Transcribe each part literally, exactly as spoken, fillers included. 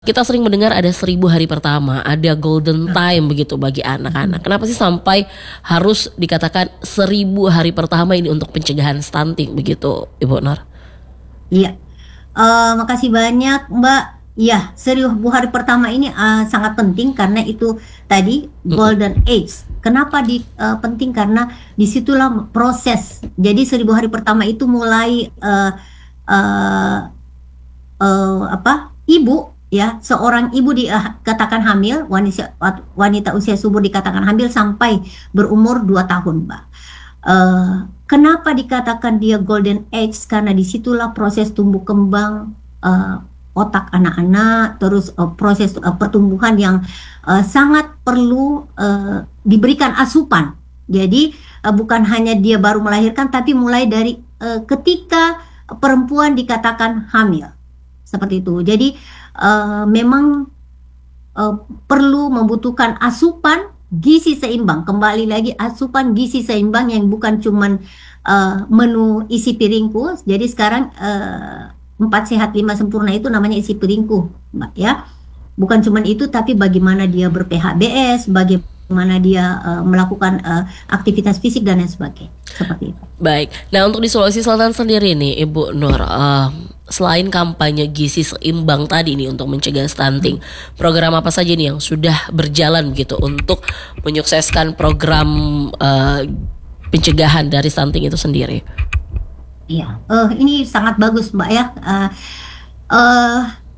Kita sering mendengar ada seribu hari pertama, ada golden time begitu bagi anak-anak. Kenapa sih sampai harus dikatakan seribu hari pertama ini untuk pencegahan stunting begitu, Ibu Nur? Iya, uh, makasih banyak Mbak. Iya, seribu hari pertama ini uh, sangat penting karena itu tadi golden age. Kenapa di uh, penting? Karena disitulah proses. Jadi seribu hari pertama itu mulai uh, uh, uh, apa? Ibu ya, seorang ibu dikatakan hamil, wanita wanita usia subur dikatakan hamil sampai berumur dua tahun, Mbak. Uh, kenapa dikatakan dia golden age? Karena disitulah proses tumbuh kembang uh, otak anak-anak, terus uh, proses uh, pertumbuhan yang uh, sangat perlu uh, diberikan asupan. Jadi uh, bukan hanya dia baru melahirkan, tapi mulai dari uh, ketika perempuan dikatakan hamil, seperti itu. Jadi uh, memang uh, perlu membutuhkan asupan gizi seimbang. Kembali lagi, asupan gizi seimbang yang bukan cuman uh, menu isi piringku. Jadi sekarang uh, empat sehat lima sempurna itu namanya isi piringku, Mbak, ya. Bukan cuman itu, tapi bagaimana dia ber-P H B S, bagaimana dia uh, melakukan uh, aktivitas fisik dan lain sebagainya. Seperti itu. Baik. Nah, untuk di Sulawesi Selatan sendiri nih, Ibu Nur, uh, selain kampanye gizi seimbang tadi nih untuk mencegah stunting, program apa saja nih yang sudah berjalan begitu untuk menyukseskan program uh, pencegahan dari stunting itu sendiri? Iya, uh, ini sangat bagus, Mbak, ya. Uh, uh,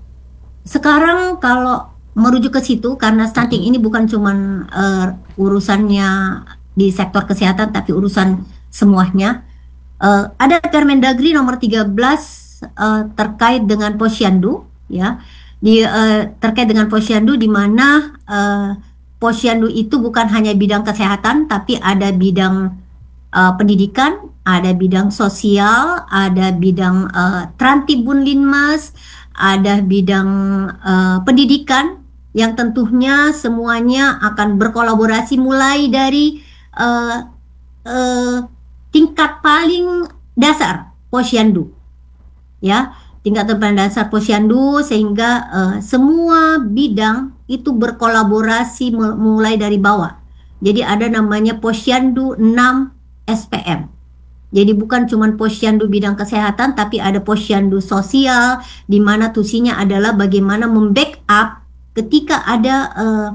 sekarang kalau merujuk ke situ, karena stunting ini bukan cuman uh, urusannya di sektor kesehatan, tapi urusan semuanya. Uh, ada Permendagri nomor tiga belas uh, terkait dengan posyandu, ya. Di uh, terkait dengan posyandu, di mana uh, posyandu itu bukan hanya bidang kesehatan, tapi ada bidang uh, pendidikan, ada bidang sosial, ada bidang uh, Trantibun Linmas, ada bidang uh, pendidikan, yang tentunya semuanya akan berkolaborasi mulai dari uh, uh, tingkat paling dasar posyandu, ya, tingkat paling dasar posyandu, sehingga uh, semua bidang itu berkolaborasi mulai dari bawah. Jadi ada namanya posyandu enam S P M. Jadi bukan cuma posyandu bidang kesehatan, tapi ada posyandu sosial, di mana tusinya adalah bagaimana membackup ketika ada uh,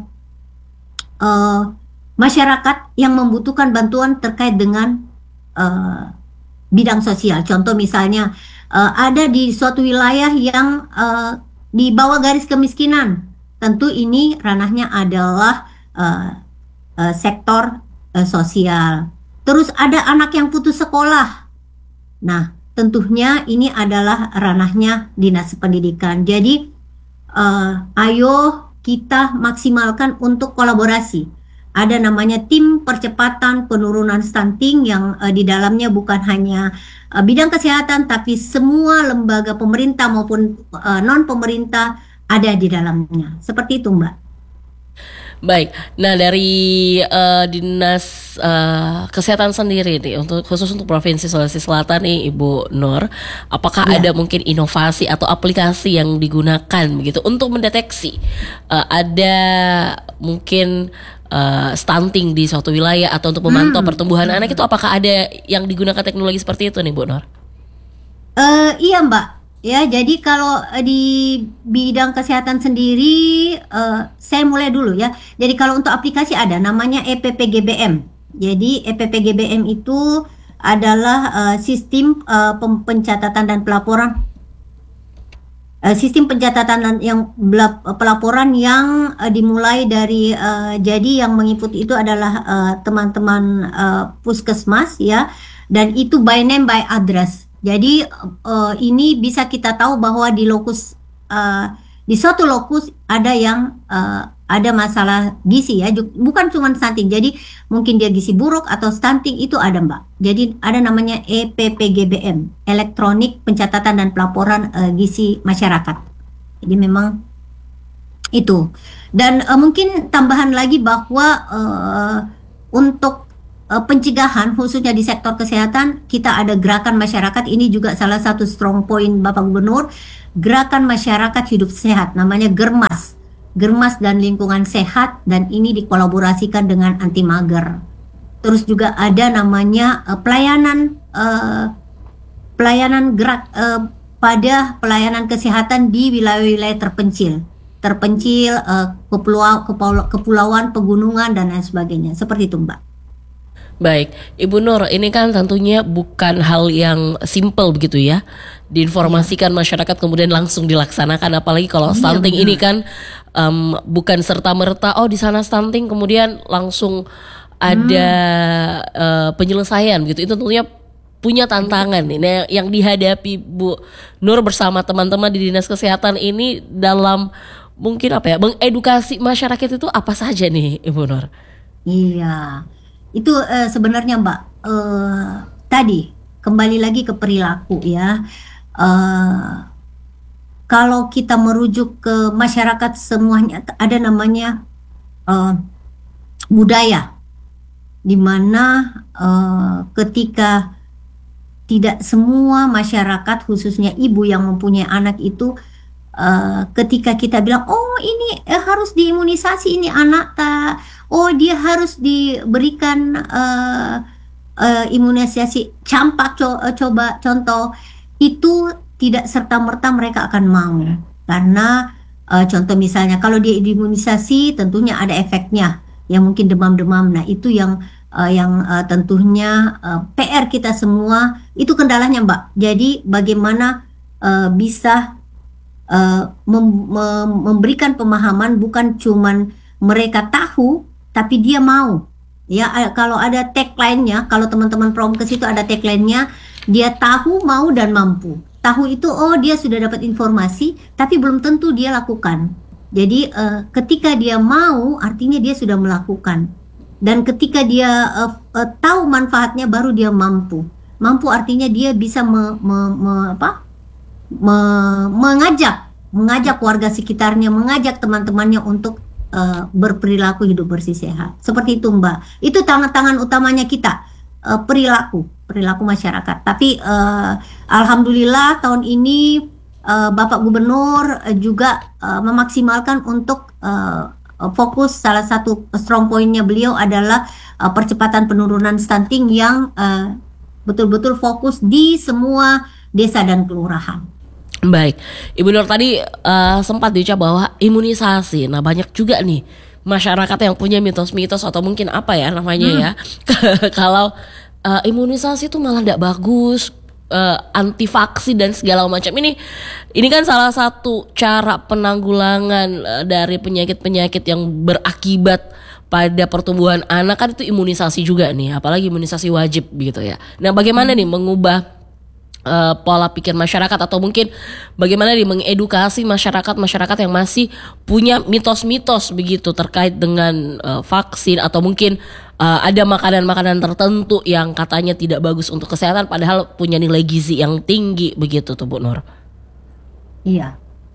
uh, masyarakat yang membutuhkan bantuan terkait dengan uh, bidang sosial. Contoh misalnya uh, ada di suatu wilayah yang uh, di bawah garis kemiskinan, tentu ini ranahnya adalah uh, uh, sektor uh, sosial. Terus ada anak yang putus sekolah. Nah, tentunya ini adalah ranahnya Dinas Pendidikan. Jadi, uh, ayo kita maksimalkan untuk kolaborasi. Ada namanya tim percepatan penurunan stunting yang uh, di dalamnya bukan hanya uh, bidang kesehatan, tapi semua lembaga pemerintah maupun uh, non-pemerintah ada di dalamnya. Seperti itu, Mbak. Baik, nah dari uh, Dinas uh, Kesehatan sendiri nih, untuk khusus untuk Provinsi Sulawesi Selatan nih, Ibu Nur, apakah ya. ada mungkin inovasi atau aplikasi yang digunakan begitu untuk mendeteksi uh, ada mungkin uh, stunting di suatu wilayah atau untuk memantau hmm. pertumbuhan hmm. anak itu, apakah ada yang digunakan teknologi seperti itu nih, Bu Nur? Uh, iya, Mbak. Ya, jadi kalau uh, di bidang kesehatan sendiri, uh, saya mulai dulu ya. Jadi kalau untuk aplikasi ada namanya E P P G B M. Jadi E P P G B M itu adalah uh, sistem uh, pencatatan dan pelaporan, uh, sistem pencatatan yang pelaporan yang uh, dimulai dari uh, jadi yang mengikuti itu adalah uh, teman-teman uh, puskesmas, ya, dan itu by name by address. Jadi uh, ini bisa kita tahu bahwa di lokus uh, di suatu lokus ada yang uh, ada masalah gizi, ya, bukan cuma stunting. Jadi mungkin dia gizi buruk atau stunting itu ada, Mbak. Jadi ada namanya E P P G B M, elektronik pencatatan dan pelaporan uh, gizi masyarakat. Jadi memang itu. Dan uh, mungkin tambahan lagi bahwa uh, untuk uh, pencegahan khususnya di sektor kesehatan, kita ada gerakan masyarakat. Ini juga salah satu strong point Bapak Gubernur, gerakan masyarakat hidup sehat, namanya Germas. Germas dan lingkungan sehat, dan ini dikolaborasikan dengan anti mager. Terus juga ada namanya uh, pelayanan uh, pelayanan gerak uh, pada pelayanan kesehatan di wilayah-wilayah terpencil. terpencil, uh, kepulau, kepulau, kepulauan, pegunungan, dan lain sebagainya. Seperti itu, Mbak. Baik, Ibu Nur, ini kan tentunya bukan hal yang simple begitu ya, diinformasikan masyarakat kemudian langsung dilaksanakan, apalagi kalau Iya, stunting benar. ini kan um, bukan serta-merta, oh di sana stunting kemudian langsung ada uh, penyelesaian gitu. Itu tentunya punya tantangan nih. Nah, yang dihadapi Bu Nur bersama teman-teman di Dinas Kesehatan ini dalam mungkin apa ya, mengedukasi masyarakat itu apa saja nih, Ibu Nur? Iya, itu eh, sebenarnya Mbak, eh, tadi kembali lagi ke perilaku ya. Eh, kalau kita merujuk ke masyarakat semuanya, ada namanya eh, budaya, di mana eh, ketika tidak semua masyarakat, khususnya ibu yang mempunyai anak itu, Uh, ketika kita bilang, oh ini eh, harus diimunisasi ini anak tak, oh dia harus diberikan uh, uh, imunisasi campak, co- uh, coba contoh, itu tidak serta-merta mereka akan mau. Karena uh, contoh misalnya kalau dia diimunisasi tentunya ada efeknya, yang mungkin demam-demam. Nah itu yang uh, yang uh, tentunya uh, P R kita semua, itu kendalanya Mbak. Jadi bagaimana uh, bisa Uh, mem- mem- memberikan pemahaman, bukan cuman mereka tahu tapi dia mau ya. uh, kalau ada tagline-nya, kalau teman-teman Promkes itu ada tagline-nya, dia tahu, mau, dan mampu. Tahu itu oh dia sudah dapat informasi tapi belum tentu dia lakukan. Jadi uh, ketika dia mau artinya dia sudah melakukan, dan ketika dia uh, uh, tahu manfaatnya baru dia mampu. Mampu artinya dia bisa me- me- me- apa me- mengajak mengajak warga sekitarnya, mengajak teman-temannya untuk uh, berperilaku hidup bersih sehat. Seperti itu Mbak. Itu tangan-tangan utamanya kita, uh, perilaku, perilaku masyarakat. Tapi uh, alhamdulillah tahun ini uh, Bapak Gubernur uh, juga uh, memaksimalkan untuk uh, fokus, salah satu strong point-nya beliau adalah uh, percepatan penurunan stunting yang uh, betul-betul fokus di semua desa dan kelurahan. Baik, Ibu Nur tadi uh, sempat diucap bahwa imunisasi. Nah banyak juga nih masyarakat yang punya mitos-mitos atau mungkin apa ya namanya Hmm. ya, kalau uh, imunisasi itu malah tidak bagus, uh, anti vaksin dan segala macam. Ini ini kan salah satu cara penanggulangan uh, dari penyakit-penyakit yang berakibat pada pertumbuhan anak, kan itu imunisasi juga nih, apalagi imunisasi wajib gitu ya. Nah bagaimana nih mengubah Uh, pola pikir masyarakat, atau mungkin bagaimana nih mengedukasi masyarakat-masyarakat yang masih punya mitos-mitos begitu terkait dengan uh, vaksin, atau mungkin uh, ada makanan-makanan tertentu yang katanya tidak bagus untuk kesehatan padahal punya nilai gizi yang tinggi begitu tuh Bu Nur. Iya.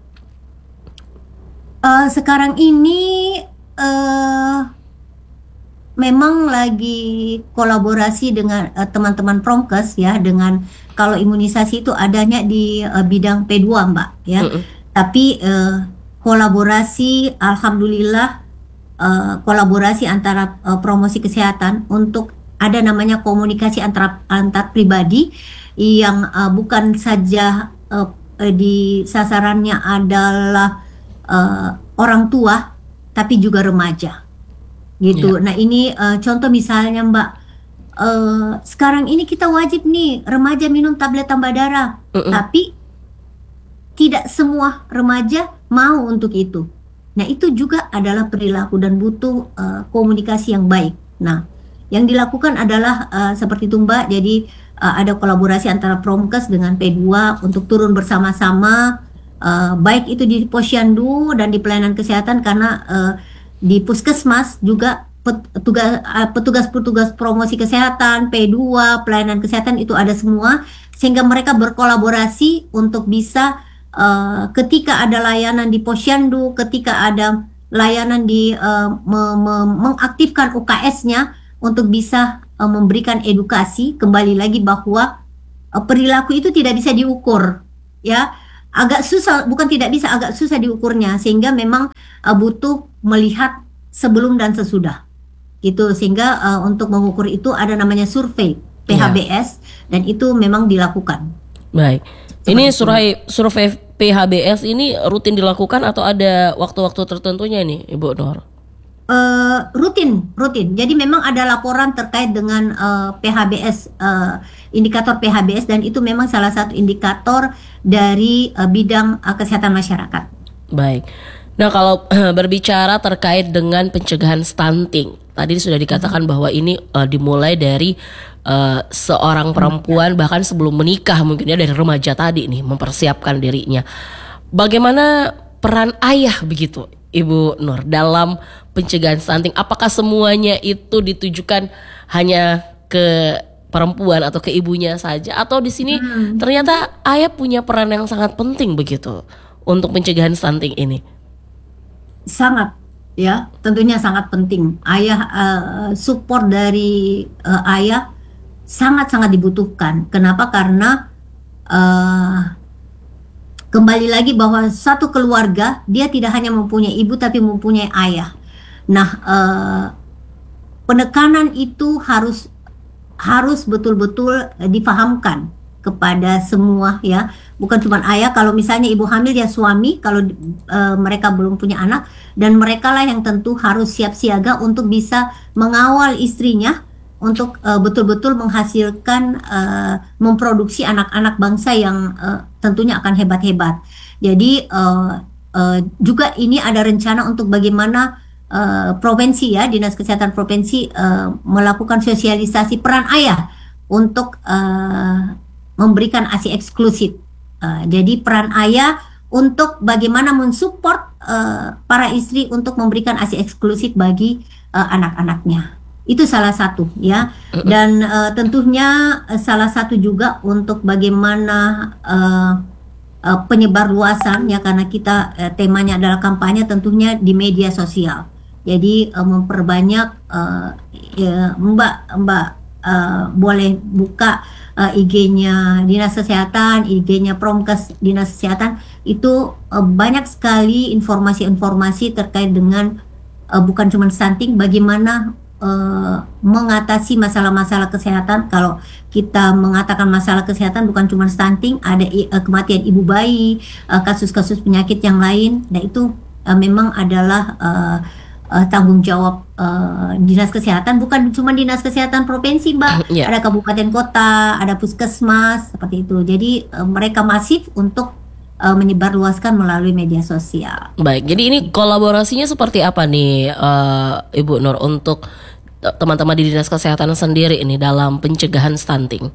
Uh, sekarang ini uh, memang lagi kolaborasi dengan uh, teman-teman Promkes ya, dengan kalau imunisasi itu adanya di uh, bidang P dua Mbak ya. Mm-mm. Tapi uh, kolaborasi, alhamdulillah, uh, kolaborasi antara uh, promosi kesehatan untuk ada namanya komunikasi antar antar pribadi yang uh, bukan saja uh, uh, di sasarannya adalah uh, orang tua tapi juga remaja gitu. Nah ini uh, contoh misalnya Mbak, uh, sekarang ini kita wajib nih remaja minum tablet tambah darah, Mm-mm. tapi tidak semua remaja mau untuk itu. Nah itu juga adalah perilaku dan butuh uh, komunikasi yang baik. Nah yang dilakukan adalah uh, seperti itu Mbak, jadi uh, ada kolaborasi antara Promkes dengan P dua untuk turun bersama-sama, uh, baik itu di Posyandu dan di pelayanan kesehatan, karena uh, di puskesmas juga petugas petugas-petugas promosi kesehatan, P dua, pelayanan kesehatan itu ada semua, sehingga mereka berkolaborasi untuk bisa uh, ketika ada layanan di Posyandu, ketika ada layanan di uh, me- me- mengaktifkan U K S-nya untuk bisa uh, memberikan edukasi kembali lagi bahwa uh, perilaku itu tidak bisa diukur, ya. Agak susah, bukan tidak bisa, agak susah diukurnya, sehingga memang uh, butuh melihat sebelum dan sesudah, gitu. Sehingga uh, untuk mengukur itu ada namanya survei P H B S, ya. Dan itu memang dilakukan. Baik, seperti ini survei survei P H B S ini rutin dilakukan atau ada waktu-waktu tertentunya nih, Ibu Nur? Uh, rutin, rutin. Jadi memang ada laporan terkait dengan uh, P H B S, uh, indikator P H B S, dan itu memang salah satu indikator dari uh, bidang uh, kesehatan masyarakat. Baik. Nah, kalau uh, berbicara terkait dengan pencegahan stunting, tadi sudah dikatakan bahwa ini uh, dimulai dari uh, seorang perempuan bahkan sebelum menikah, mungkin ya dari remaja tadi nih, mempersiapkan dirinya. Bagaimana peran ayah begitu, Ibu Nur, dalam pencegahan stunting? Apakah semuanya itu ditujukan hanya ke perempuan atau ke ibunya saja, atau di sini hmm. ternyata ayah punya peran yang sangat penting begitu untuk pencegahan stunting ini? Sangat, ya, tentunya sangat penting. Ayah, uh, support dari uh, ayah sangat-sangat dibutuhkan. Kenapa? Karena uh, kembali lagi bahwa satu keluarga dia tidak hanya mempunyai ibu tapi mempunyai ayah. Nah, uh, penekanan itu harus harus betul-betul uh, difahamkan kepada semua, ya, bukan cuma ayah. Kalau misalnya ibu hamil, ya suami kalau uh, mereka belum punya anak, dan mereka lah yang tentu harus siap siaga untuk bisa mengawal istrinya untuk uh, betul-betul menghasilkan, uh, memproduksi anak-anak bangsa yang uh, tentunya akan hebat-hebat. Jadi uh, uh, juga ini ada rencana untuk bagaimana uh, provinsi, ya, Dinas Kesehatan Provinsi uh, melakukan sosialisasi peran ayah untuk uh, memberikan A S I eksklusif. Uh, jadi peran ayah untuk bagaimana mensupport uh, para istri untuk memberikan A S I eksklusif bagi uh, anak-anaknya. Itu salah satu, ya. Dan uh, tentunya uh, salah satu juga untuk bagaimana uh, uh, penyebar luasan, ya, karena kita uh, temanya adalah kampanye, tentunya di media sosial. Jadi uh, memperbanyak, uh, ya, Mbak Mbak uh, boleh buka uh, I G-nya Dinas Kesehatan, I G-nya Promkes Dinas Kesehatan, itu uh, banyak sekali informasi-informasi terkait dengan uh, bukan cuma stunting, bagaimana Uh, mengatasi masalah-masalah kesehatan. Kalau kita mengatakan masalah kesehatan bukan cuma stunting, ada uh, kematian ibu bayi, uh, kasus-kasus penyakit yang lain. Nah, itu uh, memang adalah uh, uh, tanggung jawab uh, Dinas Kesehatan, bukan cuma Dinas Kesehatan Provinsi, Mbak. Yeah. Ada kabupaten kota, ada puskesmas, seperti itu. Jadi uh, mereka masif untuk uh, menyebarluaskan melalui media sosial. Baik, jadi ini kolaborasinya seperti apa nih, uh, Ibu Nur, untuk teman-teman di Dinas Kesehatan sendiri ini dalam pencegahan stunting?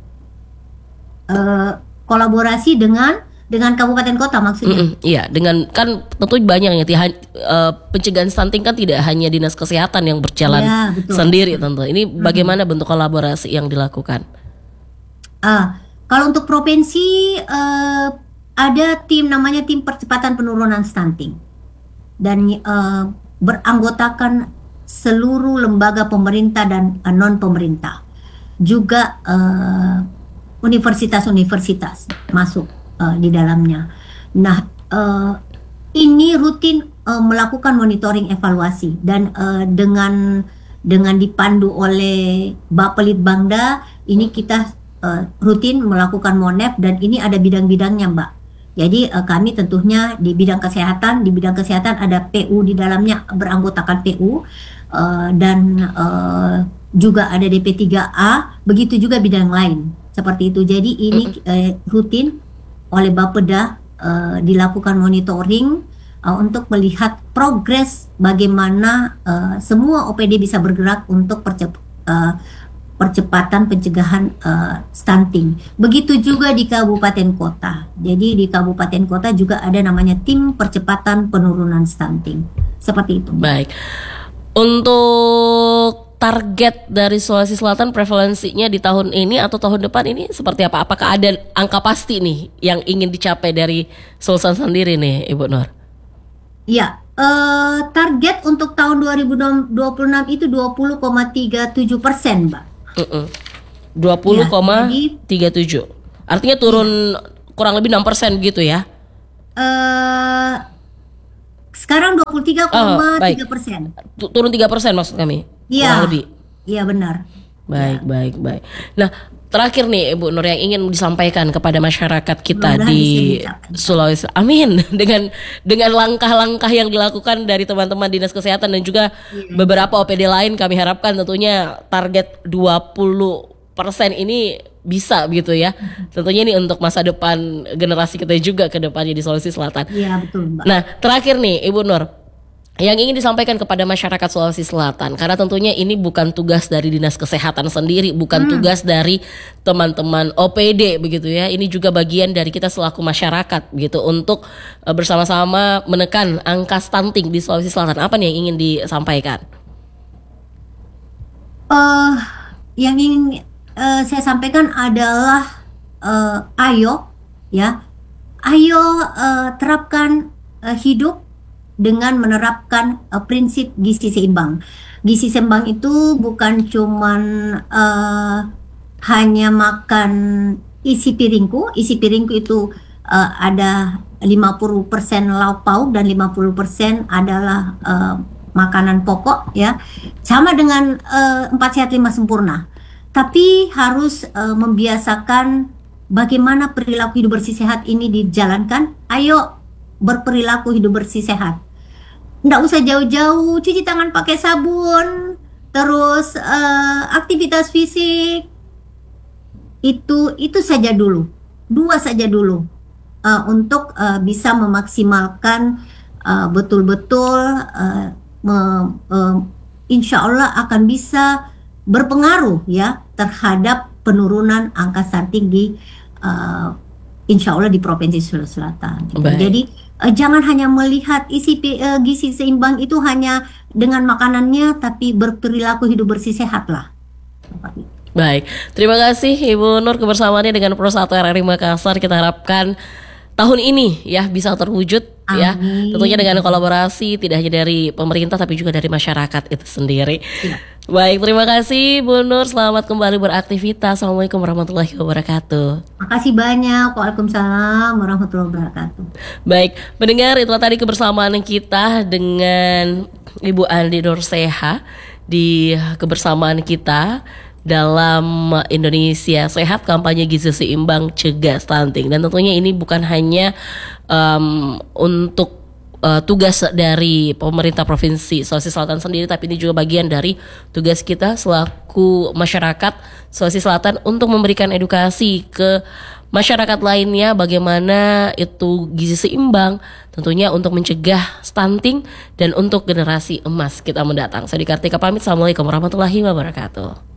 Uh, kolaborasi dengan dengan kabupaten kota maksudnya? Mm-mm, iya, dengan, kan tentu banyak ya, uh, pencegahan stunting kan tidak hanya Dinas Kesehatan yang berjalan ya, sendiri tentu. Ini bagaimana hmm. bentuk kolaborasi yang dilakukan? Uh, kalau untuk provinsi uh, ada tim namanya tim percepatan penurunan stunting, dan uh, beranggotakan seluruh lembaga pemerintah dan uh, non pemerintah, juga uh, universitas-universitas masuk uh, di dalamnya. Nah, uh, ini rutin uh, melakukan monitoring evaluasi, dan uh, dengan dengan dipandu oleh Bapelitbangda, ini kita uh, rutin melakukan monep, dan ini ada bidang-bidangnya, Mbak. Jadi uh, kami tentunya di bidang kesehatan, di bidang kesehatan ada P U di dalamnya, beranggotakan P U, uh, dan uh, juga ada D P tiga A, begitu juga bidang lain seperti itu. Jadi ini uh, rutin oleh Bapeda uh, dilakukan monitoring uh, untuk melihat progres bagaimana uh, semua O P D bisa bergerak untuk percep uh, percepatan pencegahan uh, stunting. Begitu juga di kabupaten kota. Jadi di kabupaten kota juga ada namanya tim percepatan penurunan stunting. Seperti itu. Baik. Untuk target dari Sulawesi Selatan, prevalensinya di tahun ini atau tahun depan ini seperti apa? Apakah ada angka pasti nih yang ingin dicapai dari Sulsel sendiri nih, Ibu Nur? Ya, uh, target untuk tahun dua ribu dua puluh enam itu dua puluh koma tiga tujuh persen, Mbak. Mm-mm. dua puluh koma tiga tujuh. Artinya turun kurang lebih enam persen gitu ya. Eh sekarang dua puluh tiga koma tiga persen. Tu- Turun tiga persen maksud kami. Iya. Kurang lebih. Iya benar. Baik, Ya. baik, baik. Nah, terakhir nih Ibu Nur yang ingin disampaikan kepada masyarakat kita Mudah-mudahan di bisa dicapai. Sulawesi. Amin. Dengan dengan langkah-langkah yang dilakukan dari teman-teman Dinas Kesehatan dan juga beberapa O P D lain, kami harapkan tentunya target dua puluh persen ini bisa gitu ya. Tentunya ini untuk masa depan generasi kita juga ke depannya di Sulawesi Selatan. Iya betul, Mbak. Nah, terakhir nih Ibu Nur, yang ingin disampaikan kepada masyarakat Sulawesi Selatan, karena tentunya ini bukan tugas dari Dinas Kesehatan sendiri, bukan hmm. tugas dari teman-teman O P D begitu ya. Ini juga bagian dari kita selaku masyarakat begitu untuk uh, bersama-sama menekan angka stunting di Sulawesi Selatan. Apa nih yang ingin disampaikan? Uh, yang ingin uh, saya sampaikan adalah uh, ayo ya, ayo uh, terapkan uh, hidup dengan menerapkan uh, prinsip gizi seimbang. Gizi seimbang itu bukan cuman uh, hanya makan isi piringku, isi piringku itu uh, ada lima puluh persen lauk pauk dan lima puluh persen adalah uh, makanan pokok ya. Sama dengan uh, empat sehat lima sempurna. Tapi harus uh, membiasakan bagaimana perilaku hidup bersih sehat ini dijalankan. Ayo berperilaku hidup bersih sehat. Nggak usah jauh-jauh, cuci tangan pakai sabun, terus uh, aktivitas fisik itu itu saja dulu, dua saja dulu uh, untuk uh, bisa memaksimalkan uh, betul-betul uh, me, uh, insya Allah akan bisa berpengaruh ya terhadap penurunan angka stunting di uh, insya Allah di Provinsi Sulawesi Selatan. Baik. Jadi uh, jangan hanya melihat isi uh, gizi seimbang itu hanya dengan makanannya, tapi berperilaku hidup bersih sehat lah. Baik, terima kasih Ibu Nur kebersamaannya dengan Pro satu R R I Makassar. Kita harapkan tahun ini ya bisa terwujud. Amin. Ya. Tentunya dengan kolaborasi tidak hanya dari pemerintah tapi juga dari masyarakat itu sendiri. Ya. Baik, terima kasih Bu Nur. Selamat kembali beraktivitas. Assalamualaikum warahmatullahi wabarakatuh. Makasih banyak. Waalaikumsalam warahmatullahi wabarakatuh. Baik, mendengar itulah tadi kebersamaan kita dengan Ibu Andi Nurseha di kebersamaan kita dalam Indonesia Sehat, kampanye gizi seimbang cegah stunting. Dan tentunya ini bukan hanya um, untuk uh, tugas dari pemerintah Provinsi Sulawesi Selatan sendiri, tapi ini juga bagian dari tugas kita selaku masyarakat Sulawesi Selatan untuk memberikan edukasi ke masyarakat lainnya bagaimana itu gizi seimbang, tentunya untuk mencegah stunting dan untuk generasi emas kita mendatang. Saya Dikartika pamit. Assalamualaikum warahmatullahi wabarakatuh.